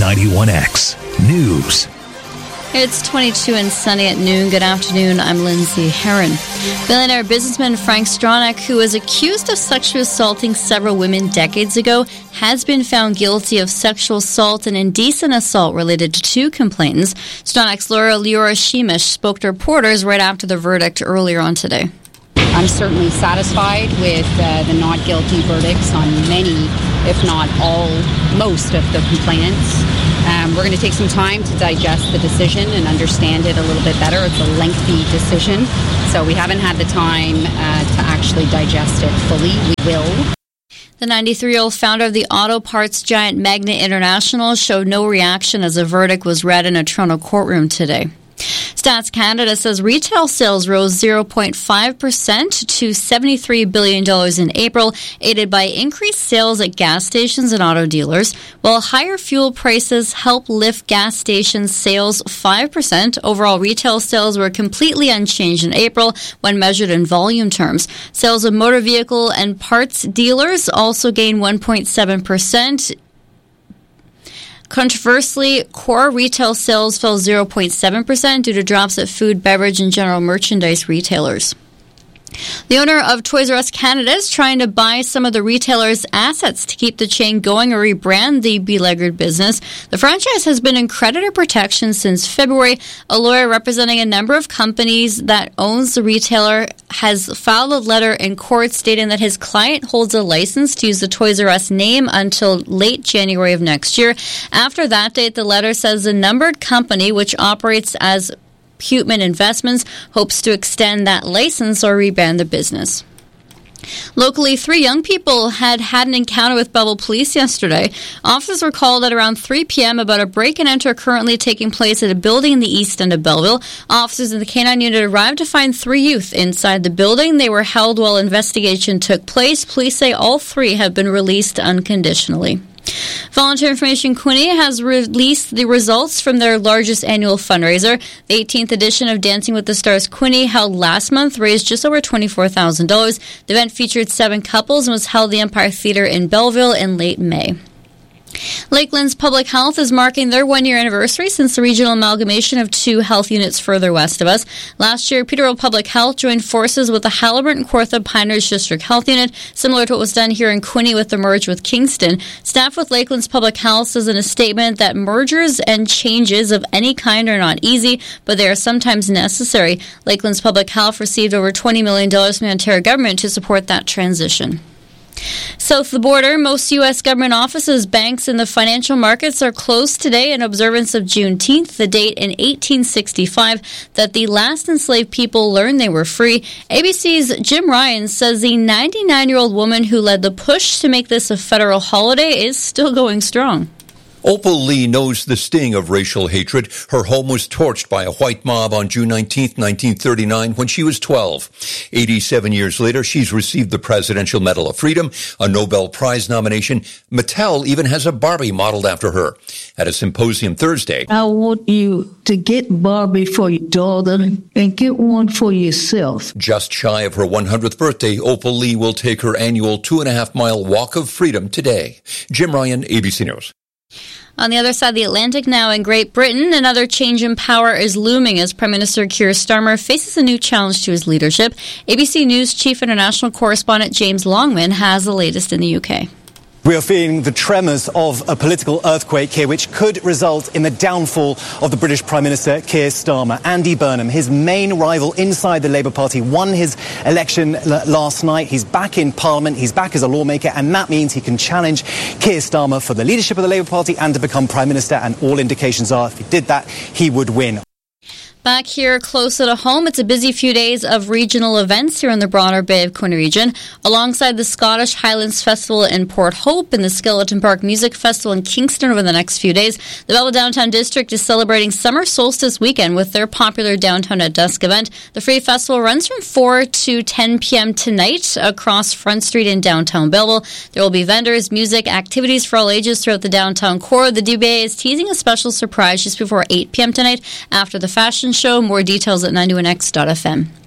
91X News. It's 22 and sunny at noon. Good afternoon. I'm Lindsay Herron. Billionaire businessman Frank Stronach, who was accused of sexually assaulting several women decades ago, has been found guilty of sexual assault and indecent assault related to two complainants. Stronach's lawyer, Leora Sheemish, spoke to reporters right after the verdict earlier on today. I'm certainly satisfied with the not guilty verdicts on many, if not most of the complainants. We're going to take some time to digest the decision and understand it a little bit better. It's a lengthy decision, so we haven't had the time to actually digest it fully. We will. The 93-year-old founder of the auto parts giant Magna International showed no reaction as the verdict was read in a Toronto courtroom today. Stats Canada says retail sales rose 0.5% to $73 billion in April, aided by increased sales at gas stations and auto dealers. While higher fuel prices helped lift gas station sales 5%, overall retail sales were completely unchanged in April when measured in volume terms. Sales of motor vehicle and parts dealers also gained 1.7%. Controversially, core retail sales fell 0.7% due to drops at food, beverage, and general merchandise retailers. The owner of Toys R Us Canada is trying to buy some of the retailer's assets to keep the chain going or rebrand the beleaguered business. The franchise has been in creditor protection since February. A lawyer representing a number of companies that owns the retailer has filed a letter in court stating that his client holds a license to use the Toys R Us name until late January of next year. After that date, the letter says the numbered company, which operates as Putman Investments, hopes to extend that license or rebrand the business. Locally, 3 young people had an encounter with Belleville police yesterday. Officers were called at around 3 p.m. about a break-and-enter currently taking place at a building in the east end of Belleville. Officers in the K-9 unit arrived to find 3 youth inside the building. They were held while investigation took place. Police say all 3 have been released unconditionally. Volunteer Information Quinte has released the results from their largest annual fundraiser. The 18th edition of Dancing with the Stars Quinte, held last month, raised just over $24,000. The event featured 7 couples and was held at the Empire Theatre in Belleville in late May. Lakeland's Public Health is marking their 1-year anniversary since the regional amalgamation of 2 health units further west of us. Last year, Peterborough Public Health joined forces with the Haliburton Kawartha Pine Ridge District Health Unit, similar to what was done here in Quinte with the merge with Kingston. Staff with Lakeland's Public Health says in a statement that mergers and changes of any kind are not easy, but they are sometimes necessary. Lakeland's Public Health received over $20 million from the Ontario government to support that transition. South of the border, most U.S. government offices, banks, and the financial markets are closed today in observance of Juneteenth, the date in 1865 that the last enslaved people learned they were free. ABC's Jim Ryan says the 99-year-old woman who led the push to make this a federal holiday is still going strong. Opal Lee knows the sting of racial hatred. Her home was torched by a white mob on June 19, 1939, when she was 12. 87 years later, she's received the Presidential Medal of Freedom, a Nobel Prize nomination. Mattel even has a Barbie modeled after her. At a symposium Thursday, I want you to get Barbie for your daughter and get one for yourself. Just shy of her 100th birthday, Opal Lee will take her annual 2.5-mile walk of freedom today. Jim Ryan, ABC News. On the other side of the Atlantic now in Great Britain, another change in power is looming as Prime Minister Keir Starmer faces a new challenge to his leadership. ABC News Chief International Correspondent James Longman has the latest in the UK. We are feeling the tremors of a political earthquake here, which could result in the downfall of the British Prime Minister, Keir Starmer. Andy Burnham, his main rival inside the Labour Party, won his election last night. He's back in Parliament, he's back as a lawmaker, and that means he can challenge Keir Starmer for the leadership of the Labour Party and to become Prime Minister, and all indications are if he did that, he would win. Back here closer to home, it's a busy few days of regional events here in the broader Bay of Quinte region. Alongside the Scottish Highlands Festival in Port Hope and the Skeleton Park Music Festival in Kingston over the next few days, the Belleville Downtown District is celebrating Summer Solstice Weekend with their popular Downtown at Dusk event. The free festival runs from 4 to 10 p.m. tonight across Front Street in downtown Belleville. There will be vendors, music, activities for all ages throughout the downtown core. The DBA is teasing a special surprise just before 8 p.m. tonight after the fashion show. More details at 91x.fm.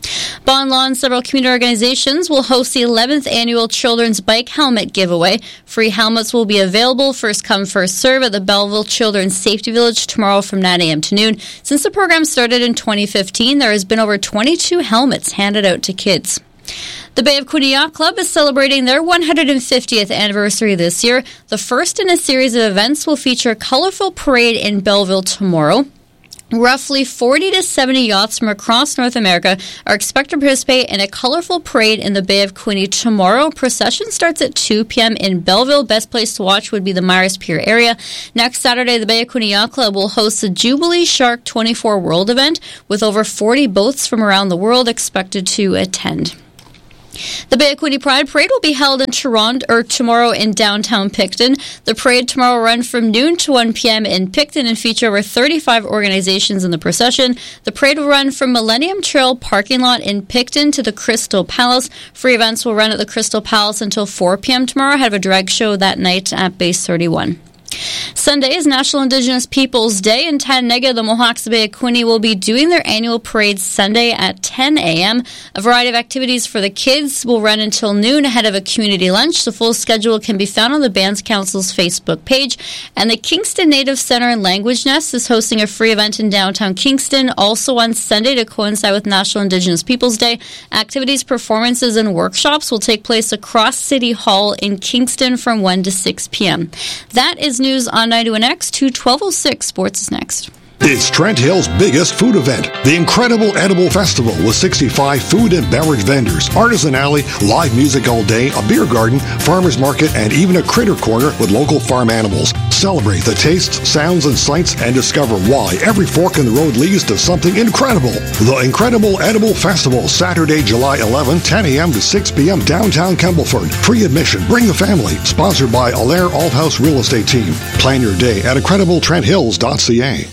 Bon Law and several community organizations will host the 11th annual Children's Bike Helmet Giveaway. Free helmets will be available first come, first serve at the Belleville Children's Safety Village tomorrow from 9 a.m. to noon. Since the program started in 2015, there has been over 22 helmets handed out to kids. The Bay of Quinte Yacht Club is celebrating their 150th anniversary this year. The first in a series of events will feature a colorful parade in Belleville tomorrow. Roughly 40 to 70 yachts from across North America are expected to participate in a colorful parade in the Bay of Quinte tomorrow. Procession starts at 2 p.m. in Belleville. Best place to watch would be the Myers Pier area. Next Saturday, the Bay of Quinte Yacht Club will host the Jubilee Shark 24 World event with over 40 boats from around the world expected to attend. The Bay of Quinte Pride Parade will be held in Toronto tomorrow in downtown Picton. The parade tomorrow will run from noon to 1 p.m. in Picton and feature over 35 organizations in the procession. The parade will run from Millennium Trail parking lot in Picton to the Crystal Palace. Free events will run at the Crystal Palace until 4 p.m. tomorrow, ahead of a drag show that night at Base 31. Sunday is National Indigenous Peoples Day. In Tanega, the Mohawks of Bay of Quinte will be doing their annual parade Sunday at 10 a.m. A variety of activities for the kids will run until noon ahead of a community lunch. The full schedule can be found on the Bands Council's Facebook page. And the Kingston Native Center and Language Nest is hosting a free event in downtown Kingston, also on Sunday to coincide with National Indigenous Peoples Day. Activities, performances, and workshops will take place across City Hall in Kingston from 1 to 6 p.m. That is news on 91X. 1206 Sports is next. It's Trent Hill's biggest food event, the Incredible Edible Festival with 65 food and beverage vendors, artisan alley, live music all day, a beer garden, farmer's market, and even a critter corner with local farm animals. Celebrate the tastes, sounds, and sights and discover why every fork in the road leads to something incredible. The Incredible Edible Festival, Saturday, July 11, 10 a.m. to 6 p.m. downtown Campbellford. Free admission. Bring the family. Sponsored by Allaire Althouse Real Estate Team. Plan your day at incrediblentrenthills.ca.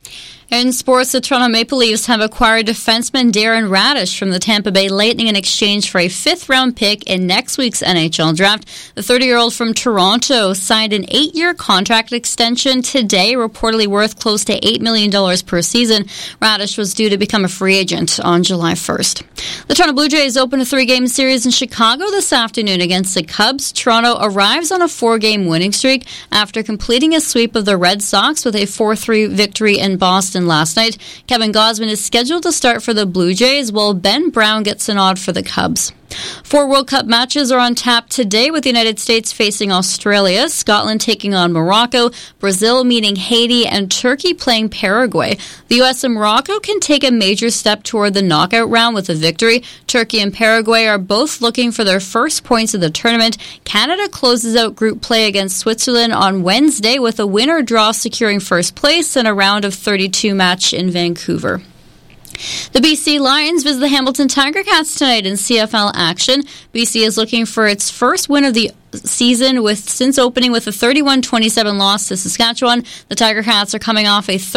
In sports, the Toronto Maple Leafs have acquired defenseman Darren Radish from the Tampa Bay Lightning in exchange for a fifth-round pick in next week's NHL draft. The 30-year-old from Toronto signed an 8-year contract extension today, reportedly worth close to $8 million per season. Radish was due to become a free agent on July 1st. The Toronto Blue Jays open a 3-game series in Chicago this afternoon against the Cubs. Toronto arrives on a 4-game winning streak after completing a sweep of the Red Sox with a 4-3 victory in Boston last night. Kevin Gausman is scheduled to start for the Blue Jays, while Ben Brown gets a nod for the Cubs. 4 World Cup matches are on tap today, with the United States facing Australia, Scotland taking on Morocco, Brazil meeting Haiti, and Turkey playing Paraguay. The U.S. and Morocco can take a major step toward the knockout round with a victory. Turkey and Paraguay are both looking for their first points of the tournament. Canada closes out group play against Switzerland on Wednesday with a winner draw securing first place in a round of 32 match in Vancouver. The BC Lions visit the Hamilton Tiger Cats tonight in CFL action. BC is looking for its first win of the season since opening with a 31-27 loss to Saskatchewan. The Tiger Cats are coming off a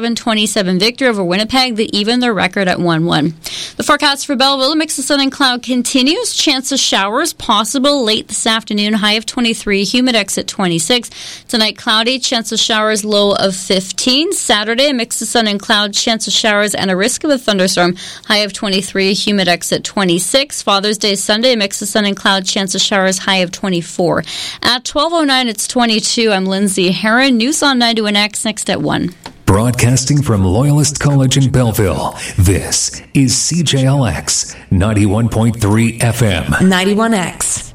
37-27 victory over Winnipeg that evened their record at 1-1. The forecast for Belleville, a mix of sun and cloud continues. Chance of showers possible late this afternoon. High of 23, humidex at 26. Tonight, cloudy, chance of showers, low of 15. Saturday, a mix of sun and cloud, chance of showers and a risk of a thunderstorm. High of 23, humidex at 26. Father's Day Sunday, a mix of sun and cloud, chance of showers, high of 24. At 12:09, it's 22. I'm Lindsay Herron. News on 91X next at 1. Broadcasting from Loyalist College in Belleville, this is CJLX 91.3 FM. 91X.